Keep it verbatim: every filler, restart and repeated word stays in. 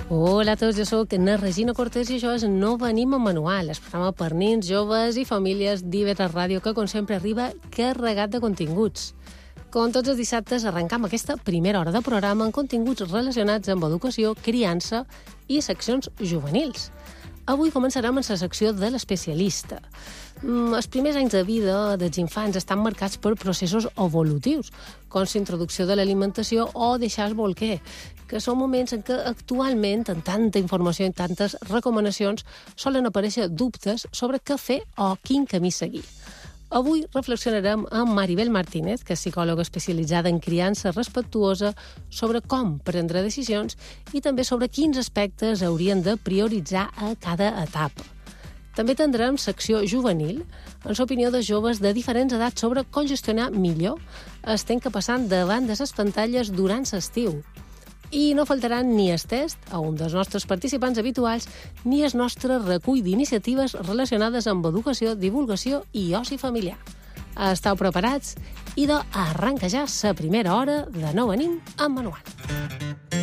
Hola a tots, jo soc na Regina Cortés i això és No venim amb manual, el programa per nins, joves i famílies d'I V tres Ràdio que, com sempre, arriba carregat de continguts. Com tots els dissabtes, arrencam aquesta primera hora de programa amb continguts relacionats amb educació, criança i seccions juvenils. Avui començarem amb la secció de l'especialista. Els primers anys de vida dels infants estan marcats per processos evolutius, com la introducció de l'alimentació o deixar el bolquer, que són moments en què actualment, amb tanta informació i tantes recomanacions, solen aparèixer dubtes sobre què fer o quin camí seguir. Avui reflexionarem amb Maribel Martínez, que és psicòloga especialitzada en criança respectuosa, sobre com prendre decisions i també sobre quins aspectes haurien de prioritzar a cada etapa. També tindrem secció juvenil, en l'opinió de joves de diferents edats sobre com gestionar millor el temps que passant davant de les pantalles durant l'estiu. I no faltaran ni el test a un dels nostres participants habituals ni el nostre recull d'iniciatives relacionades amb educació, divulgació i oci familiar. Esteu preparats? I de arrenca ja la primera hora de No venim amb manual.